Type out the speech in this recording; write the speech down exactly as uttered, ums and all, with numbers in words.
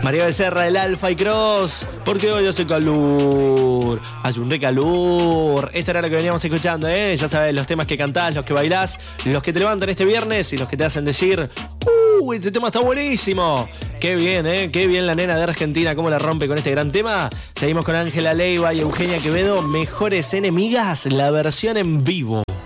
María Becerra, el Alfa y Cross, porque hoy hace calor, hace un recalor. Esto era lo que veníamos escuchando, ¿eh? Ya sabes, los temas que cantás, los que bailás, los que te levantan este viernes y los que te hacen decir, ¡uh! Este tema está buenísimo. Qué bien, ¿eh? Qué bien la nena de Argentina, cómo la rompe con este gran tema. Seguimos con Ángela Leiva y Eugenia Quevedo, Mejores Enemigas, la versión en vivo.